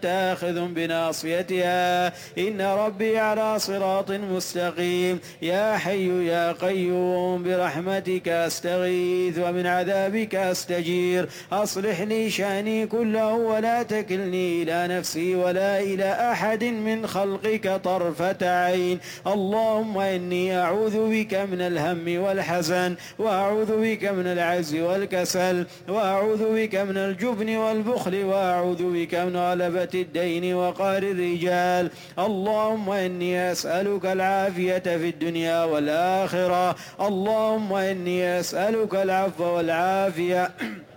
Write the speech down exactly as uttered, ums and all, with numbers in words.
آخذ بناصيتها إن ربي على صراط مستقيم. يا حي يا قيوم برحمتك أستغيث ومن عذابك أستجير. أصلح لي شأني كله ولا تكلني إلى نفسي ولا إلى أحد من خلقك طرفة عين. اللهم إني أعوذ بك من الهم والحزن، وأعوذ بك من العجز والكسل، وأعوذ بك من الجبن والبخل، وأعوذ بك من غلبة الدين وقهر الرجال. اللهم إني أسألك العافية في الدنيا والآخرة. اللهم إني أسألك العفو والعافية